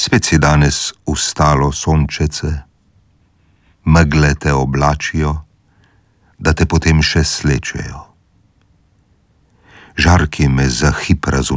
Spet si danes ustalo sončece, megle te oblačijo, da te potem še slečejo. Žarki me za hip